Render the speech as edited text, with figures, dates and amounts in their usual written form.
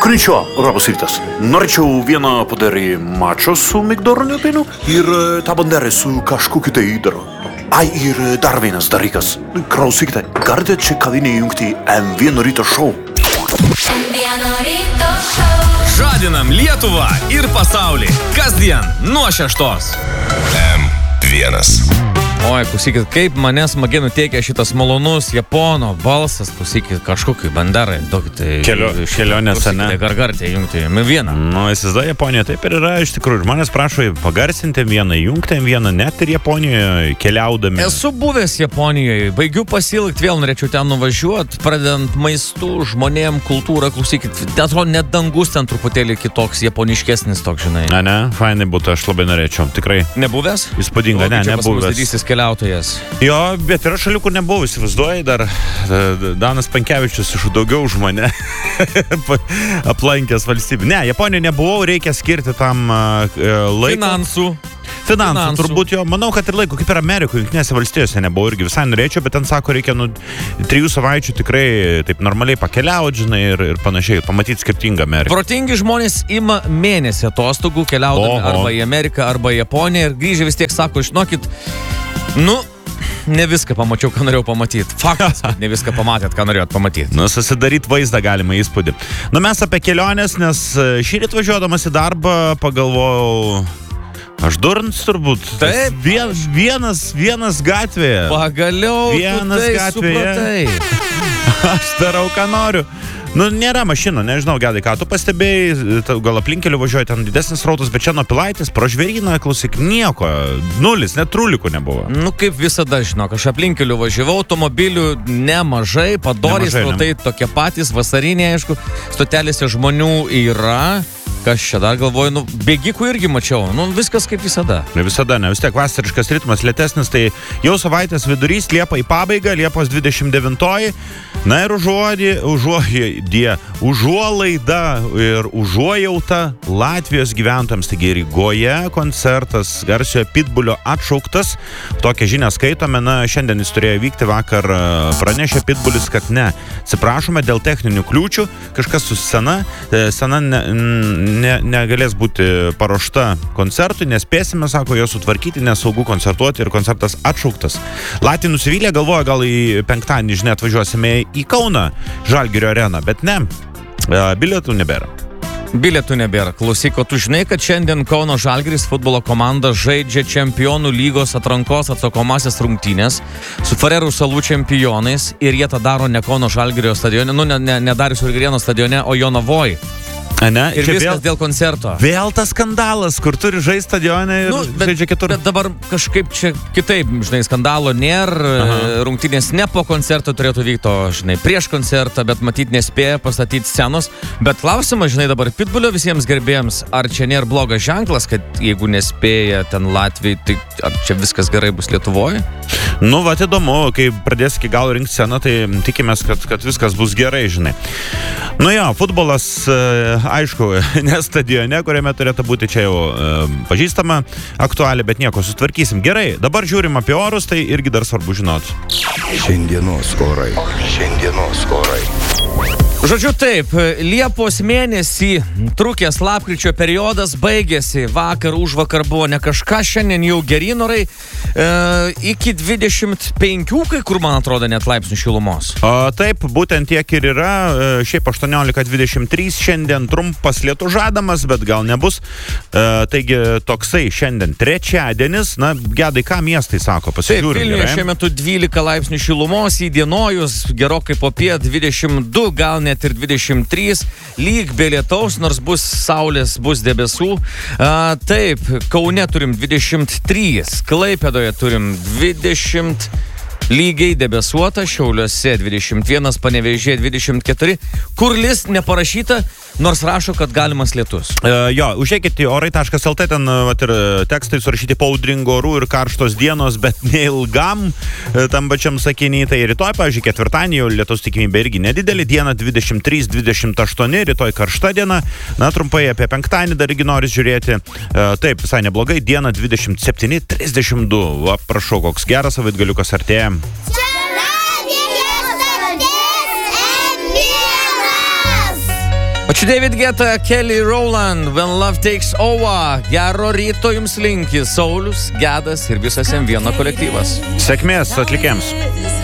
Konnichiwa, labas rytas. Norėčiau vieną padarį mačo su migdoroniu pienu ir tą banderę su kažkokiu tai įdaru. Ai, ir dar vienas dalykas. Klausykite, galite čia kavinėje jungti M1 ryto šou. M1 ryto šou. Žadinam Lietuvą ir pasaulį. Kasdien nuo 6. M1. Oi, klausykit, kaip mane smagiai nuteikia šitas malonus japono balsas, klausykit, kažkokiu banderai, Kelionės, ne? Gargartė jungti M1. Nu, įsivaizduoju, Japonija taip ir yra, iš tikrųjų. Žmonės prašo pagarsinti M1, jungti M1, net ir Japonijoje keliaudami. Esu buvęs Japonijoje, baigiu pasilgti, vėl norėčiau ten nuvažiuoti, pradedant maistų, žmonėm, kultūrą, klausykit, atrodo, net dangus ten truputėlį kitoks, japoniškesnis toks, žinai. Ne, fainai būtų, aš labai norėčiau, tikrai. Nebuvęs? Įspūdinga, nebuvęs. Keliautojas. Jo, bet yra šalių, kur nebuvo, įsivaizduoji, dar Danas Pankevičius iš daugiau už mane aplankęs valstybę. Ne, Japonijoje nebuvau, reikia skirti tam laiko. Finansų, turbūt jo. Manau, kad ir laiko, kaip ir Amerikoje, Jungtinėse valstijose nebuvau irgi visai norėčiau, bet ten sako, reikia 3 savaičių tikrai taip normaliai pakeliauti, žinai, ir panašiai, pamatyti skirtingą Ameriką. Protingi žmonės ima mėnesį atostogų keliaudami arba į Ameriką, arba į Japoniją ir grįžę vis tiek sako, žinokit, ne viską pamačiau, ką norėjau pamatyti. Faktas, kad ne viską pamatėt, ką norėjot pamatyti. Susidaryti vaizdą galima įspūdį. Mes apie keliones, nes šįryt važiuodamas į darbą pagalvojau, aš durnas turbūt. Taip. Vienas gatvėje. Pagaliau vienas gatvėje. Aš darau, ką noriu. Nėra mašina, nežinau, Gedai, ką tu pastebėjai, gal aplinkeliu važiuoji, ten didesnis rautas, bet čia nuo Pilaitės, pro Žvėryną, klausyk, nieko, nulis, net trulikų nebuvo. Kaip visada, žinok, aš aplinkeliu važiavau, automobilių nemažai, padoriai srautai tokie patys, vasariniai, aišku, stotelėse žmonių yra. Kas čia dar galvoju, bėgikų irgi mačiau, viskas kaip visada. Visada, vis tiek vasariškas ritmas lėtesnis, tai jau savaitės vidurys, Liepa į pabaigą, Liepos 29. Na ir užuolaida ir užuojauta Latvijos gyventojams, taigi Rygoje koncertas garsiojo Pitbulio atšauktas, tokią žinią skaitome, šiandien jis turėjo vykti, vakar pranešė Pitbulis, kad atsiprašome dėl techninių kliūčių, kažkas su scena negalės būti paruošta koncertui, nespėsime, sako, jo sutvarkyti, nesaugu koncertuoti ir koncertas atšauktas. Latviai nusivylė, galvoja, gal į penktadienį, žinai, atvažiuosime į Kauną Žalgirio areną, bet ne, bilietų nebėra. Bilietų nebėra. Klausyk, o tu žinai, kad šiandien Kauno Žalgiris futbolo komanda žaidžia Čempionų lygos atrankos atsakomąsias rungtynės su Farerų salų čempionais ir jie tą daro ne Kauno Žalgirio stadione, ne Dariaus ir Girėno stadione, o Jonavoj. Ir viskas dėl koncerto. Vėl tas skandalas, kur turi žaisti stadione ir žaidžia kitur. Bet dabar kažkaip čia kitaip, žinai, skandalo nėra, rungtynės ne po koncerto turėtų vykti, žinai, prieš koncertą, bet matyt nespėja pastatyti scenos. Bet klausimas, žinai, dabar Pitbulio visiems gerbėjams, ar čia nėra blogas ženklas, kad jeigu nespėja ten Latvijai, tai ar čia viskas gerai bus Lietuvoje? Įdomu, kai pradės iki galo rinkti sceną, tai tikimės, kad viskas bus gerai, žinai. Futbolas, aišku, ne stadione, kuriame turėtų būti čia jau pažįstama, aktuali, bet nieko, sutvarkysim. Gerai, dabar žiūrim apie orus, tai irgi dar svarbu žinoti. Šiandienos orai. Žodžiu taip, Liepos mėnesį trukęs lapkričio periodas baigėsi. Vakar, užvakar buvo ne kažką, šiandien jau gerin orai, iki 25, kai kur, man atrodo, net laipsnių šilumos. Taip, būtent tiek ir yra, šiaip 18-23, šiandien trumpas lietus žadamas, bet gal nebus. Taigi toksai šiandien trečiadienis, Gedai, ką miestai sako, pasižiūrime. Taip, Vilniuje šiuo metu 12 laipsnių šilumos, įdienojus gerokai popiet 22, gal net ir 23, lyg be lietaus, nors bus saulės, bus debesų. Taip, Kaune turim 23, Klaipėdoje turim 20, lygiai debesuota, Šiauliuose 21, Panevėžyje 24, kur lis neparašyta, nors rašo, kad galimas lietus. Užeikite į orai.lt, ten ir tekstai surašyti po audringo orų ir karštos dienos, bet neilgam tam pačiam sakiny. Tai rytoj, pavyzdžiui, ketvirtadienį jau lietaus tikimybė irgi nedidelė, diena 23-28, rytoj karšta diena. Trumpai apie penktadienį dar irgi nori žiūrėti. Taip, visai neblogai, diena 27-32. Prašau, koks geras savaitgaliukas artėja. Ačiū David Guetta, Kelly Rowland, When Love Takes Over. Gero ryto jums linki Saulius, Gedas ir visas M1 kolektyvas. Sėkmės atlikėms.